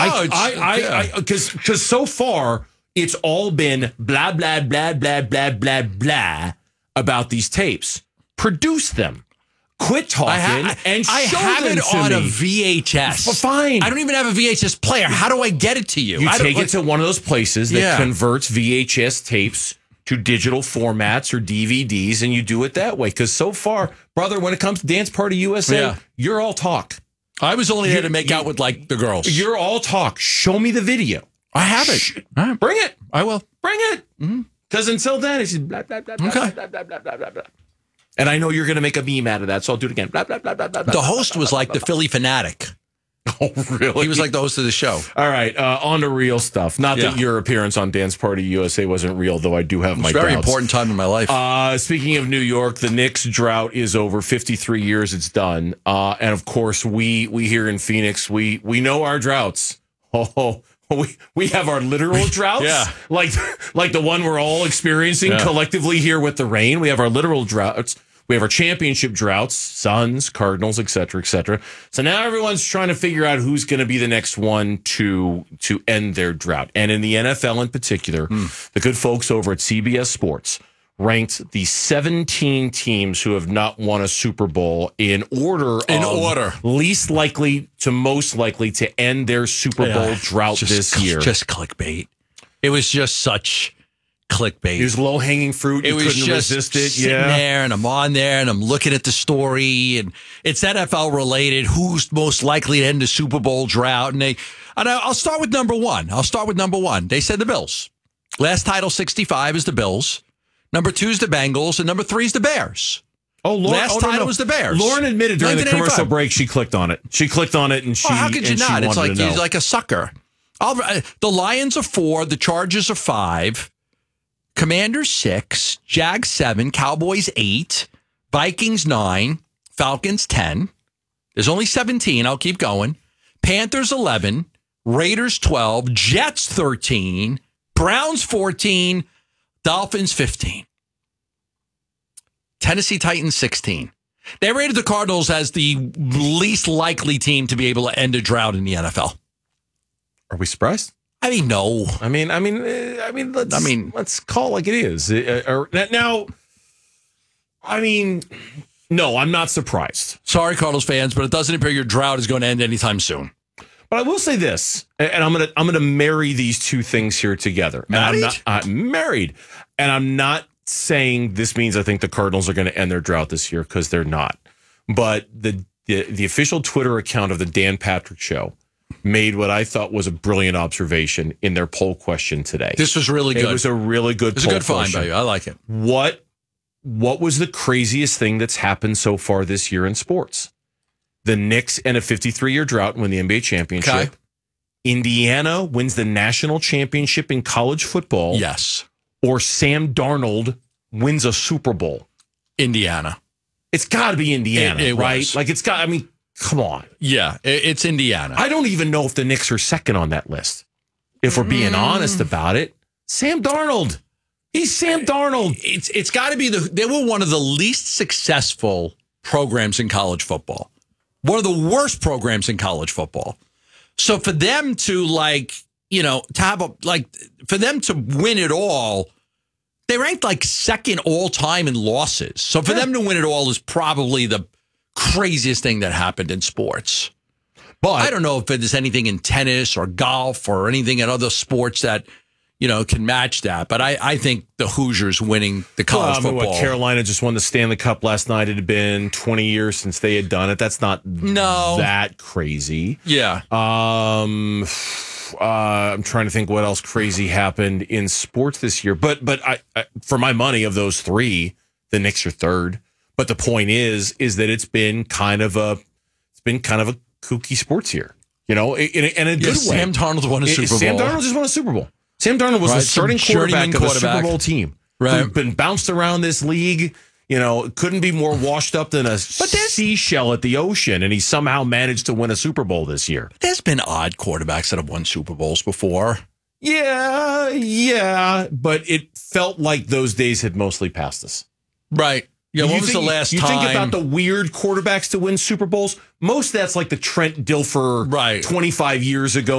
Because so far it's all been blah, blah, blah, blah, blah, blah, blah about these tapes. Produce them. Quit talking and show I have them it to on me. a VHS. Fine. I don't even have a VHS player. How do I get it to you? You take it to one of those places that Yeah. converts VHS tapes to digital formats or DVDs, and you do it that way. Because so far, brother, when it comes to Dance Party USA, you're all talk. I was only there to make out with like the girls. You're all talk. Show me the video. I have it. Bring it. I will. Bring it. Because until then, it's just blah, blah, blah, blah, blah, blah, blah, blah, blah, blah. And I know you're going to make a meme out of that, so I'll do it again. Blah, blah, blah, blah, blah, the host was like the Philly Fanatic. Oh, really? He was like the host of the show. All right, on to real stuff. Not that your appearance on Dance Party USA wasn't real, though I do have my doubts. Very important time in my life. Speaking of New York, the Knicks drought is over. 53 years it's done. And of course, we here in Phoenix, we know our droughts. Oh, we have our literal droughts, like the one we're all experiencing collectively here with the rain. We have our literal droughts. We have our championship droughts, Suns, Cardinals, et cetera, et cetera. So now everyone's trying to figure out who's going to be the next one to end their drought. And in the NFL in particular, the good folks over at CBS Sports ranked the 17 teams who have not won a Super Bowl in order least likely to most likely to end their Super Bowl drought this year. Just clickbait. It was just such clickbait. It was low-hanging fruit. You couldn't resist it. Sitting there, and I'm on there, and I'm looking at the story, and it's NFL related. Who's most likely to end the Super Bowl drought? And I'll start with number one. They said the Bills. Last title 65 is the Bills. Number 2 is the Bengals, and number 3 is the Bears. Oh, Lauren, last title was the Bears. Lauren admitted during the commercial break she clicked on it. And she. How could you not? It's like he's like a sucker. The Lions are 4, the Chargers are 5. Commanders 6, Jags 7, Cowboys 8, Vikings 9, Falcons 10. There's only 17. I'll keep going. Panthers 11, Raiders 12, Jets 13, Browns 14, Dolphins 15. Tennessee Titans 16. They rated the Cardinals as the least likely team to be able to end a drought in the NFL. Are we surprised? I mean, no. Let's call it like it is. Now, no, I'm not surprised. Sorry, Cardinals fans, but it doesn't appear your drought is going to end anytime soon. But I will say this, and I'm gonna marry these two things here together. Married? I'm married, and I'm not saying this means I think the Cardinals are going to end their drought this year, because they're not. But the official Twitter account of the Dan Patrick Show made what I thought was a brilliant observation in their poll question today. This was really good. It was a really good poll question. It's a good find by you. I like it. What was the craziest thing that's happened so far this year in sports? The Knicks end a 53-year drought and win the NBA championship. Okay. Indiana wins the national championship in college football. Yes. Or Sam Darnold wins a Super Bowl. Indiana. It's got to be Indiana, it right? was. Like, it's got, come on. Yeah, it's Indiana. I don't even know if the Knicks are second on that list. If we're being honest about it. Sam Darnold. He's Sam Darnold. It's got to be they were one of the least successful programs in college football. One of the worst programs in college football. So for them to for them to win it all, they ranked like second all time in losses. So for them to win it all is probably the craziest thing that happened in sports. But I don't know if there's anything in tennis or golf or anything in other sports that, can match that. But I think the Hoosiers winning the college football. Carolina just won the Stanley Cup last night. It had been 20 years since they had done it. That's not that crazy. Yeah. I'm trying to think what else crazy happened in sports this year. But I for my money, of those three, the Knicks are third. But the point is that it's been kind of a kooky sports year, in a good way. Sam Darnold won a Super Bowl. Sam Darnold just won a Super Bowl. Sam Darnold was the starting quarterback of a Super Bowl team. Right. Who'd been bounced around this league. Couldn't be more washed up than a seashell at the ocean, and he somehow managed to win a Super Bowl this year. There's been odd quarterbacks that have won Super Bowls before. Yeah, but it felt like those days had mostly passed us. Right. Yeah, when was the last time? You think about the weird quarterbacks to win Super Bowls? Most of that's like the Trent Dilfer 25 years ago.